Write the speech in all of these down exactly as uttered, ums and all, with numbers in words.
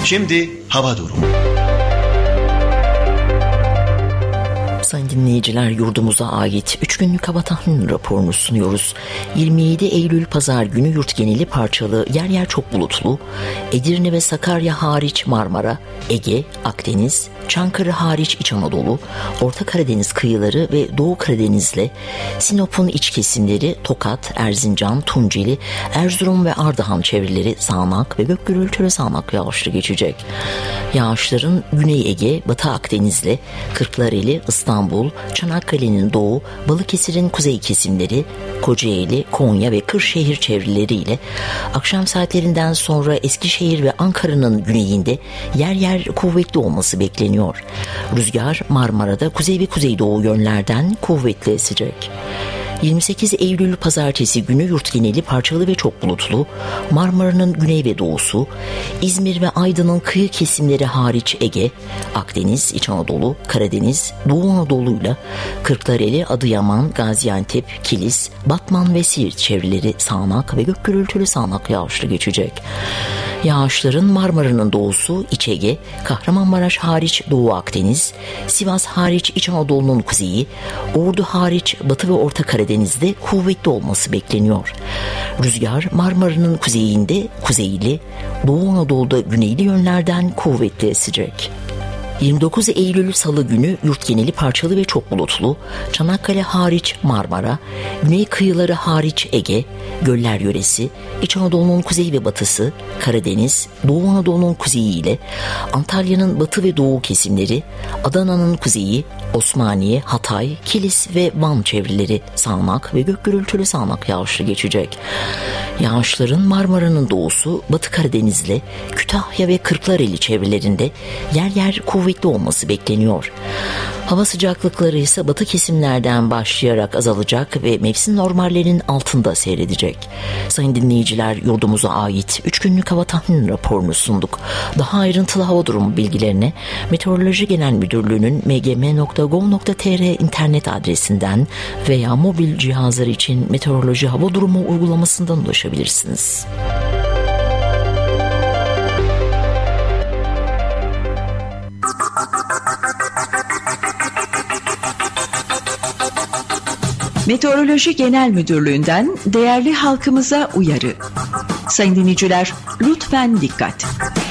Şimdi hava durumu. Sayın dinleyiciler, yurdumuza ait üç günlük hava tahmin raporunu sunuyoruz. yirmi yedi Eylül Pazar günü yurt geneli parçalı, yer yer çok bulutlu. Edirne ve Sakarya hariç Marmara, Ege, Akdeniz, Çankırı hariç İç Anadolu, Orta Karadeniz kıyıları ve Doğu Karadeniz'le Sinop'un iç kesimleri, Tokat, Erzincan, Tunceli, Erzurum ve Ardahan çevreleri sağanak ve gök gürültülü sağanak yağışlı geçecek. Yağışların Güney Ege, Batı Akdeniz'le Kırklareli, İstanbul, Çanakkale'nin doğu, Balıkesir'in kuzey kesimleri, Kocaeli, Konya ve Kırşehir çevreleriyle akşam saatlerinden sonra Eskişehir ve Ankara'nın güneyinde yer yer kuvvetli olması bekleniyor. Rüzgar Marmara'da kuzey ve kuzeydoğu yönlerden kuvvetli esecek. yirmi sekiz Eylül Pazartesi günü yurt geneli parçalı ve çok bulutlu. Marmara'nın güney ve doğusu, İzmir ve Aydın'ın kıyı kesimleri hariç Ege, Akdeniz, İç Anadolu, Karadeniz, Doğu Anadolu'yla Kırklareli, Adıyaman, Gaziantep, Kilis, Batman ve Siirt çevreleri sağanak ve gök gürültülü sağanak yağışlı geçecek. Yağışların Marmara'nın doğusu, İç Ege, Kahramanmaraş hariç Doğu Akdeniz, Sivas hariç İç Anadolu'nun kuzeyi, Ordu hariç Batı ve Orta Karadeniz'de kuvvetli olması bekleniyor. Rüzgar Marmara'nın kuzeyinde kuzeyli, Doğu Anadolu'da güneyli yönlerden kuvvetli esecek. yirmi dokuz Eylül Salı günü yurt geneli parçalı ve çok bulutlu. Çanakkale hariç Marmara, güney kıyıları hariç Ege, göller yöresi, İç Anadolu'nun kuzey ve batısı, Karadeniz, Doğu Anadolu'nun kuzeyi ile Antalya'nın batı ve doğu kesimleri, Adana'nın kuzeyi, Osmaniye, Hatay, Kilis ve Van çevreleri sağanak ve gök gürültülü sağanak yağışlı geçecek. Yağışların Marmara'nın doğusu, Batı Karadeniz'le Kütahya ve Kırklareli çevrelerinde yer yer kuvvetli olması bekleniyor. Hava sıcaklıkları ise batı kesimlerden başlayarak azalacak ve mevsim normallerinin altında seyredecek. Sayın dinleyiciler, yurdumuza ait üç günlük hava tahmin raporunu sunduk. Daha ayrıntılı hava durumu bilgilerine Meteoroloji Genel Müdürlüğü'nün m g m nokta gov nokta t r internet adresinden veya mobil cihazlar için meteoroloji hava durumu uygulamasından ulaşabilirsiniz. Meteoroloji Genel Müdürlüğü'nden değerli halkımıza uyarı. Sayın dinleyiciler, lütfen dikkat.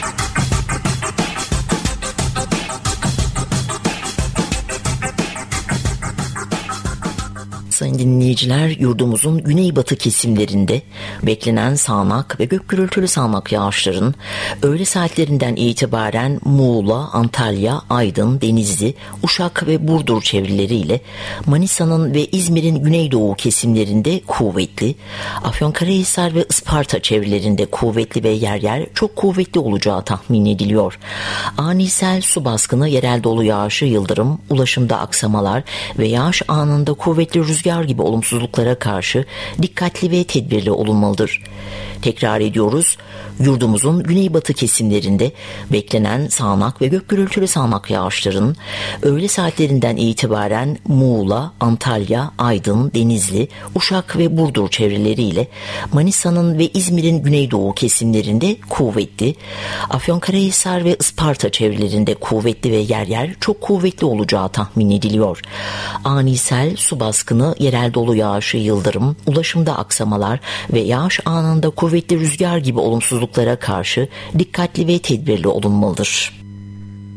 Sayın dinleyiciler, yurdumuzun güneybatı kesimlerinde beklenen sağanak ve gök gürültülü sağanak yağışların öğle saatlerinden itibaren Muğla, Antalya, Aydın, Denizli, Uşak ve Burdur çevreleriyle Manisa'nın ve İzmir'in güneydoğu kesimlerinde kuvvetli, Afyonkarahisar ve Isparta çevrelerinde kuvvetli ve yer yer çok kuvvetli olacağı tahmin ediliyor. Ani sel, su baskını, yerel dolu yağışı, yıldırım, ulaşımda aksamalar ve yağış anında kuvvetli rüzgar gibi olumsuzluklara karşı dikkatli ve tedbirli olunmalıdır. Tekrar ediyoruz, yurdumuzun güneybatı kesimlerinde beklenen sağanak ve gök gürültülü sağanak yağışların öğle saatlerinden itibaren Muğla, Antalya, Aydın, Denizli, Uşak ve Burdur çevreleriyle Manisa'nın ve İzmir'in güneydoğu kesimlerinde kuvvetli, Afyonkarahisar ve Isparta çevrelerinde kuvvetli ve yer yer çok kuvvetli olacağı tahmin ediliyor. Ani sel, su baskını, yerel dolu yağışı, yıldırım, ulaşımda aksamalar ve yağış anında kuvvetli rüzgar gibi olumsuzluklara karşı dikkatli ve tedbirli olunmalıdır.